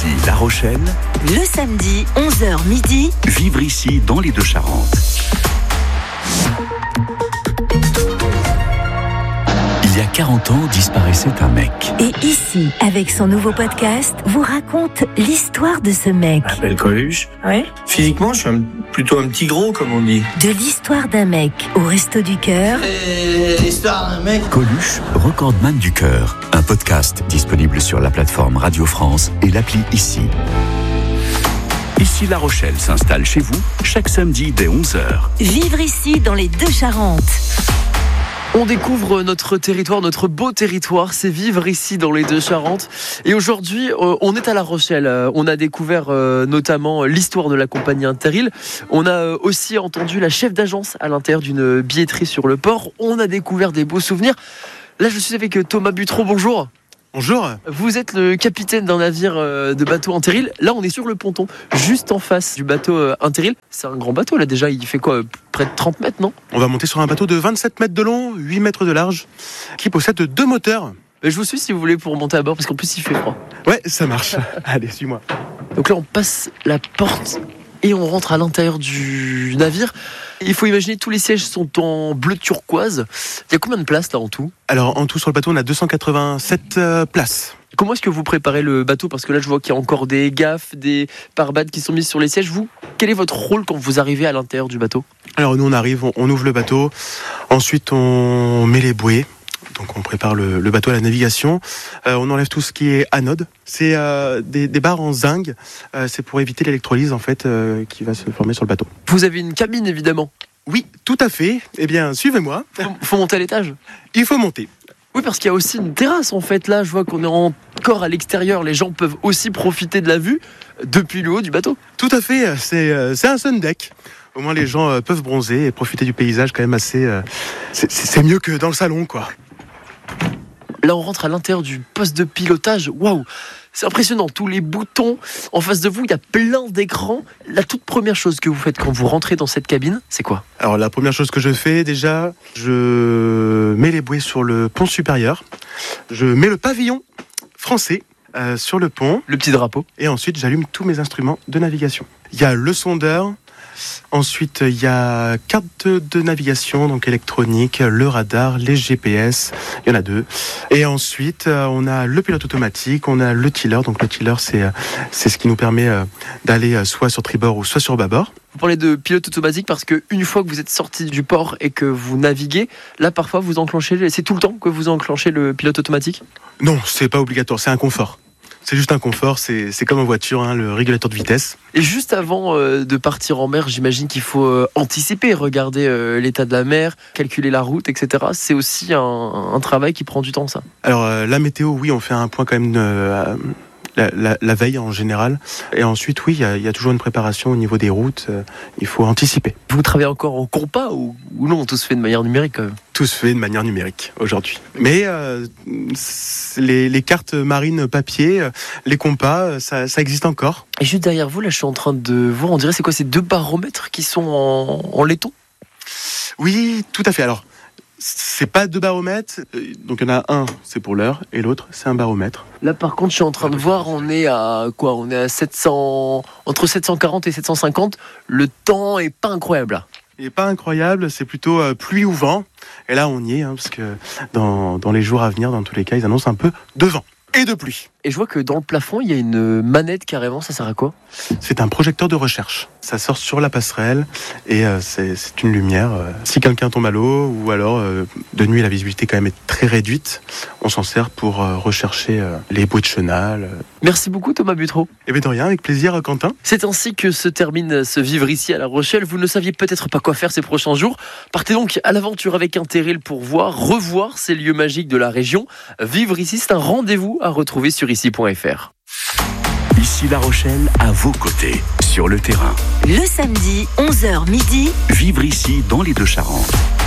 Ici La Rochelle. Le samedi, 11h midi. Vivre ici dans les Deux-Charentes. Il y a 40 ans, disparaissait un mec. Et ici, avec son nouveau podcast, vous raconte l'histoire de ce mec. Je m'appelle Coluche. Ouais. Physiquement, je suis plutôt un petit gros, comme on dit. De l'histoire d'un mec au Resto du Cœur. L'histoire d'un mec. Coluche, recordman du cœur. Un podcast disponible sur la plateforme Radio France et l'appli Ici. Ici La Rochelle s'installe chez vous chaque samedi dès 11h. Vivre ici dans les Deux-Charentes. On découvre notre territoire, notre beau territoire, c'est vivre ici dans les Deux-Charentes. Et aujourd'hui, on est à La Rochelle. On a découvert notamment l'histoire de la compagnie Interrail. On a aussi entendu la chef d'agence à l'intérieur d'une billetterie sur le port. On a découvert des beaux souvenirs. Là, je suis avec Thomas Butreau. Bonjour. Bonjour. Vous êtes le capitaine d'un navire de bateau Interrail. Là, on est sur le ponton, juste en face du bateau Interrail. C'est un grand bateau, là, déjà. Il fait quoi, près de 30 mètres, non ? On va monter sur un bateau de 27 mètres de long, 8 mètres de large, qui possède 2 moteurs. Je vous suis si vous voulez pour monter à bord, parce qu'en plus, il fait froid. Ouais, ça marche. Allez, suis-moi. Donc là, on passe la porte et on rentre à l'intérieur du navire. Il faut imaginer, tous les sièges sont en bleu turquoise. Il y a combien de places là en tout ? Alors, en tout sur le bateau, on a 287 places. Comment est-ce que vous préparez le bateau ? Parce que là, je vois qu'il y a encore des gaffes, des pare-balles qui sont mises sur les sièges. Vous, quel est votre rôle quand vous arrivez à l'intérieur du bateau ? Alors, nous, on arrive, on ouvre le bateau. Ensuite, on met les bouées. Donc, on prépare le bateau à la navigation. On enlève tout ce qui est anode. C'est des barres en zinc. C'est pour éviter l'électrolyse, en fait, qui va se former sur le bateau. Vous avez une cabine, évidemment. Oui, tout à fait. Eh bien, suivez-moi. Faut monter à l'étage. Il faut monter. Oui, parce qu'il y a aussi une terrasse, en fait. Là, je vois qu'on est encore à l'extérieur. Les gens peuvent aussi profiter de la vue depuis le haut du bateau. Tout à fait. C'est un sun deck. Au moins, les gens peuvent bronzer et profiter du paysage quand même assez... C'est mieux que dans le salon, quoi. Là, on rentre à l'intérieur du poste de pilotage. Waouh, c'est impressionnant. Tous les boutons en face de vous, il y a plein d'écrans. La toute première chose que vous faites quand vous rentrez dans cette cabine, c'est quoi ? Alors, la première chose que je fais, déjà, je mets les bouées sur le pont supérieur. Je mets le pavillon français sur le pont. Le petit drapeau. Et ensuite, j'allume tous mes instruments de navigation. Il y a le sondeur. Ensuite, il y a carte de navigation, donc électronique, le radar, les GPS, il y en a 2. Et ensuite, on a le pilote automatique, on a le tiller. Donc le tiller, c'est ce qui nous permet d'aller soit sur tribord ou soit sur bâbord. Vous parlez de pilote automatique parce qu'une fois que vous êtes sorti du port et que vous naviguez, là parfois vous enclenchez, c'est tout le temps que vous enclenchez le pilote automatique ? Non, c'est pas obligatoire, c'est un confort. C'est juste un confort, c'est comme en voiture, hein, le régulateur de vitesse. Et juste avant de partir en mer, j'imagine qu'il faut anticiper, regarder l'état de la mer, calculer la route, etc. C'est aussi un travail qui prend du temps, ça. Alors la météo, oui, on fait un point quand même la veille en général. Et ensuite, oui, il y a toujours une préparation au niveau des routes. Il faut anticiper. Vous travaillez encore en compas ou non ? Tout se fait de manière numérique quand même. Tout se fait de manière numérique aujourd'hui. Mais les cartes marines papier, les compas, ça existe encore. Et juste derrière vous, là, je suis en train de voir, on dirait, c'est quoi ces 2 baromètres qui sont en laiton ? Oui, tout à fait. Alors, c'est pas 2 baromètres. Donc, il y en a un, c'est pour l'heure, et l'autre, c'est un baromètre. Là, par contre, je suis en train de voir, on est à quoi ? On est à 700, entre 740 et 750. Le temps est pas incroyable, là. Il n'est pas incroyable, c'est plutôt pluie ou vent. Et là, on y est, hein, parce que dans les jours à venir, dans tous les cas, ils annoncent un peu de vent et de pluie. Et je vois que dans le plafond, il y a une manette carrément, ça sert à quoi ? C'est un projecteur de recherche. Ça sort sur la passerelle et c'est une lumière. Si quelqu'un tombe à l'eau ou alors de nuit la visibilité quand même est très réduite, on s'en sert pour rechercher les bouées de chenal. Merci beaucoup Thomas Butreau. Eh bien de rien, avec plaisir Quentin. C'est ainsi que se termine ce Vivre ici à La Rochelle. Vous ne saviez peut-être pas quoi faire ces prochains jours. Partez donc à l'aventure avec Interrail pour revoir ces lieux magiques de la région. Vivre ici, c'est un rendez-vous à retrouver sur ici.fr. Ici La Rochelle, à vos côtés, sur le terrain. Le samedi, 11h midi. Vivre ici dans les Deux-Charentes.